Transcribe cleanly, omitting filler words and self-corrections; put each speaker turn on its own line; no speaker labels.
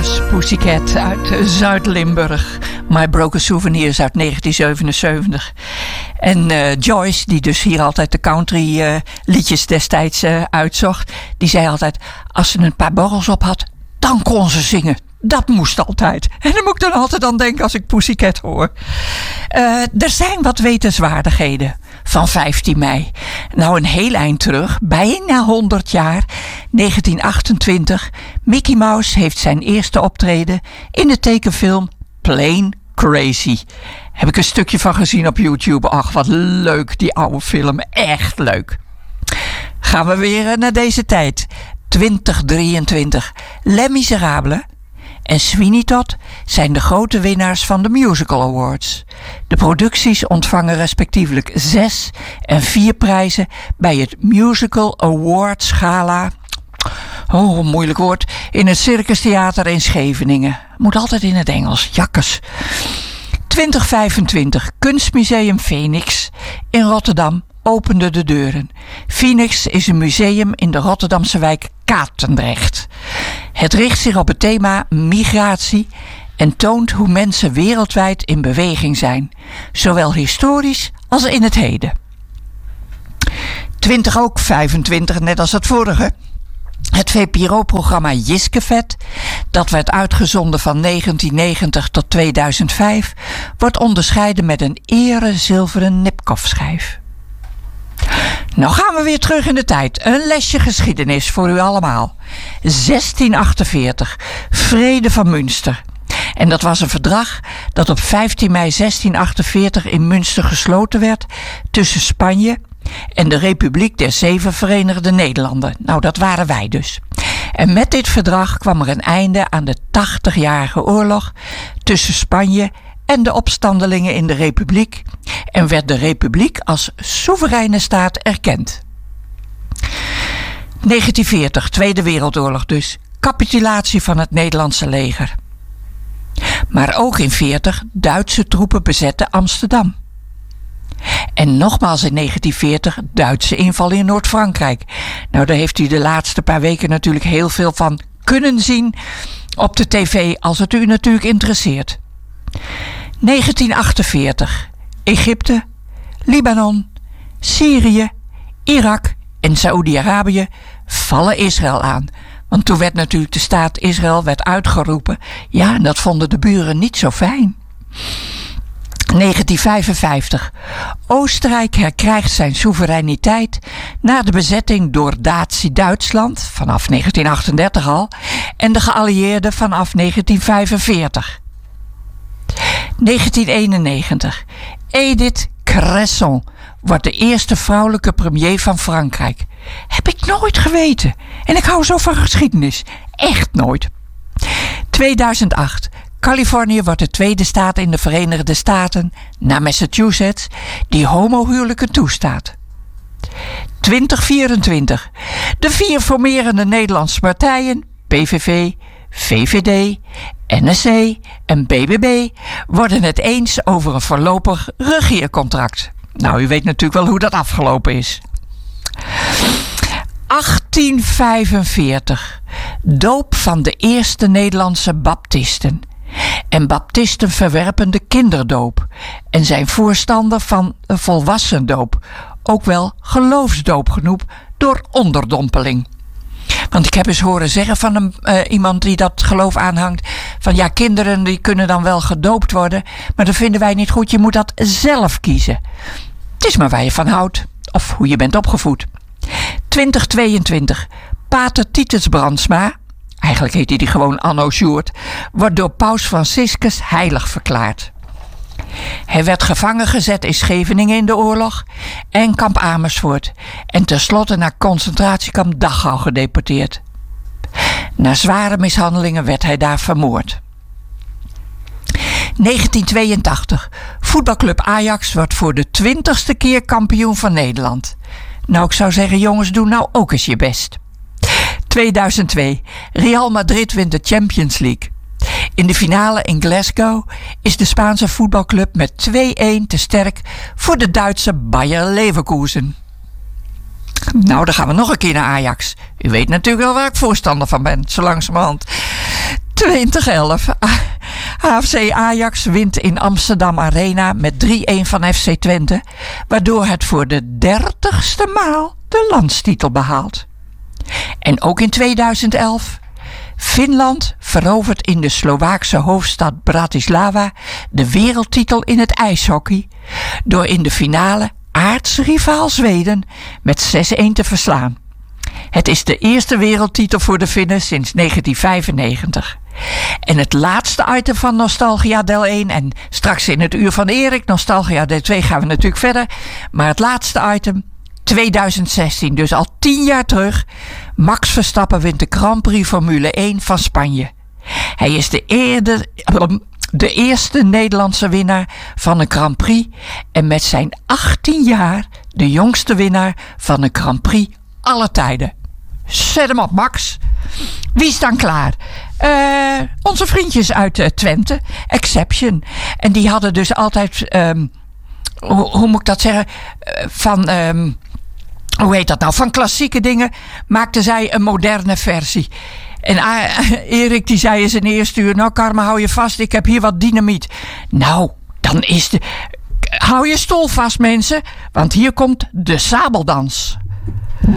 Brothers, Pussycat uit Zuid-Limburg. My Broken Souvenirs uit 1977. En Joyce, die dus hier altijd de country liedjes destijds uitzocht, die zei altijd, als ze een paar borrels op had, dan kon ze zingen. Dat moest altijd. En dan moet ik dan altijd aan denken als ik Pussycat hoor. Er zijn wat wetenswaardigheden van 15 mei. Nou, een heel eind terug, bijna 100 jaar, 1928. Mickey Mouse heeft zijn eerste optreden in de tekenfilm Plain Crazy. Heb ik een stukje van gezien op YouTube. Ach, wat leuk, die oude film. Echt leuk. Gaan we weer naar deze tijd. 2023. Les Miserables en Sweeney Todd zijn de grote winnaars van de Musical Awards. De producties ontvangen respectievelijk 6 en 4 prijzen bij het Musical Awards Gala. Oh, een moeilijk woord. In het Circus Theater in Scheveningen. Moet altijd in het Engels. Jakkes. 2025. Kunstmuseum Phoenix in Rotterdam opende de deuren. Phoenix is een museum in de Rotterdamse wijk Katendrecht. Het richt zich op het thema migratie en toont hoe mensen wereldwijd in beweging zijn, zowel historisch als in het heden. 2025, net als het vorige. Het VPRO-programma Jiskevet, dat werd uitgezonden van 1990 tot 2005, wordt onderscheiden met een ere zilveren Nipkoff-schijf. Nou gaan we weer terug in de tijd. Een lesje geschiedenis voor u allemaal. 1648, Vrede van Münster. En dat was een verdrag dat op 15 mei 1648 in Münster gesloten werd tussen Spanje en de Republiek der Zeven Verenigde Nederlanden. Nou, dat waren wij dus. En met dit verdrag kwam er een einde aan de 80-jarige oorlog tussen Spanje en de opstandelingen in de Republiek en werd de Republiek als soevereine staat erkend. 1940, Tweede Wereldoorlog dus. Capitulatie van het Nederlandse leger. Maar ook in 40 Duitse troepen bezetten Amsterdam. En nogmaals in 1940 Duitse inval in Noord-Frankrijk. Nou, daar heeft u de laatste paar weken natuurlijk heel veel van kunnen zien op de tv, als het u natuurlijk interesseert. 1948. Egypte, Libanon, Syrië, Irak en Saoedi-Arabië vallen Israël aan. Want toen werd natuurlijk de staat Israël uitgeroepen. Ja, en dat vonden de buren niet zo fijn. 1955. Oostenrijk herkrijgt zijn soevereiniteit na de bezetting door Nazi-Duitsland vanaf 1938 al en de geallieerden vanaf 1945. 1991. Edith Cresson wordt de eerste vrouwelijke premier van Frankrijk. Heb ik nooit geweten. En ik hou zo van geschiedenis. Echt nooit. 2008. Californië wordt de tweede staat in de Verenigde Staten, na Massachusetts, die homohuwelijken toestaat. 2024. De 4 formerende Nederlandse partijen, PVV, VVD, NSC en BBB, worden het eens over een voorlopig regeercontract. Nou, u weet natuurlijk wel hoe dat afgelopen is. 1845. Doop van de eerste Nederlandse baptisten. En baptisten verwerpen de kinderdoop en zijn voorstander van een volwassendoop, ook wel geloofsdoop genoemd, door onderdompeling. Want ik heb eens horen zeggen van iemand die dat geloof aanhangt, van ja, kinderen die kunnen dan wel gedoopt worden, maar dat vinden wij niet goed, je moet dat zelf kiezen. Het is maar waar je van houdt, of hoe je bent opgevoed. 2022. Pater Titus Brandsma, eigenlijk heet hij die gewoon Anno Sjoerd, wordt door paus Franciscus heilig verklaard. Hij werd gevangen gezet in Scheveningen in de oorlog en kamp Amersfoort en tenslotte naar concentratiekamp Dachau gedeporteerd. Na zware mishandelingen werd hij daar vermoord. 1982. Voetbalclub Ajax wordt voor de 20ste keer kampioen van Nederland. Nou, ik zou zeggen, jongens, doe nou ook eens je best. 2002. Real Madrid wint de Champions League. In de finale in Glasgow is de Spaanse voetbalclub met 2-1 te sterk voor de Duitse Bayer Leverkusen. Nou, dan gaan we nog een keer naar Ajax. U weet natuurlijk wel waar ik voorstander van ben, zo langzamerhand. 2011. HFC Ajax wint in Amsterdam Arena met 3-1 van FC Twente, waardoor het voor de 30ste maal de landstitel behaalt. En ook in 2011. Finland verovert in de Slovaakse hoofdstad Bratislava de wereldtitel in het ijshockey door in de finale aartsrivaal Zweden met 6-1 te verslaan. Het is de eerste wereldtitel voor de Finnen sinds 1995. En het laatste item van Nostalgia deel 1, en straks in het uur van Erik, Nostalgia deel 2 gaan we natuurlijk verder, maar het laatste item, 2016, dus al 10 jaar terug. Max Verstappen wint de Grand Prix Formule 1 van Spanje. Hij is de eerste Nederlandse winnaar van een Grand Prix en met zijn 18 jaar de jongste winnaar van een Grand Prix aller tijden. Zet hem op, Max. Wie is dan klaar? Onze vriendjes uit Twente, Exception. En die hadden dus altijd, hoe moet ik dat zeggen, hoe heet dat nou? Van klassieke dingen maakten zij een moderne versie. En Erik die zei in zijn eerste uur, nou Karma, hou je vast, ik heb hier wat dynamiet. Nou, dan hou je stoel vast, mensen, want hier komt de sabeldans.